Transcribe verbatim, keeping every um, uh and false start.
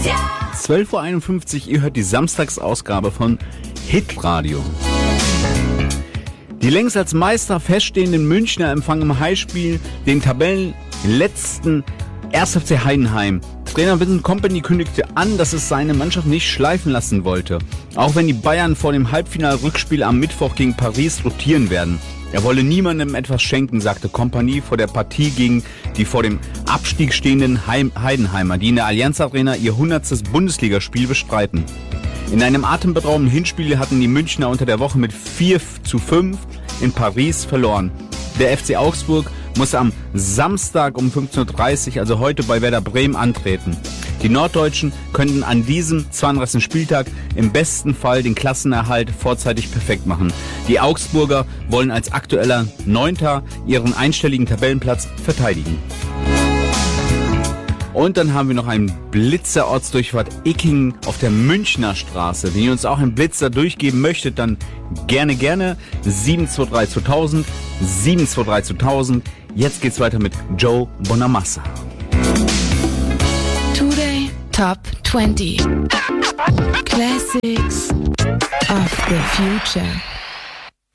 zwölf Uhr einundfünfzig, ihr hört die Samstagsausgabe von Hitradio. Die längst als Meister feststehenden Münchner empfangen im Heimspiel den Tabellenletzten erster F C Heidenheim. Trainer Vincent Kompany kündigte an, dass es seine Mannschaft nicht schleifen lassen wollte. Auch wenn die Bayern vor dem Halbfinal-Rückspiel am Mittwoch gegen Paris rotieren werden. Er wolle niemandem etwas schenken, sagte Kompany vor der Partie gegen die vor dem Abstieg stehenden Heim- Heidenheimer, die in der Allianz Arena ihr hundertstes Bundesligaspiel bestreiten. In einem atemberaubenden Hinspiel hatten die Münchner unter der Woche mit vier zu fünf in Paris verloren. Der F C Augsburg muss am Samstag um fünfzehn Uhr dreißig, also heute, bei Werder Bremen antreten. Die Norddeutschen könnten an diesem zweiunddreißigsten Spieltag im besten Fall den Klassenerhalt vorzeitig perfekt machen. Die Augsburger wollen als aktueller Neunter ihren einstelligen Tabellenplatz verteidigen. Und dann haben wir noch einen Blitzer Ortsdurchfahrt Icking auf der Münchner Straße. Wenn ihr uns auch einen Blitzer durchgeben möchtet, dann gerne, gerne. sieben zwei drei zweitausend, sieben zwei drei zweitausend. Jetzt geht's weiter mit Joe Bonamassa. Today Top zwanzig Classics of the Future.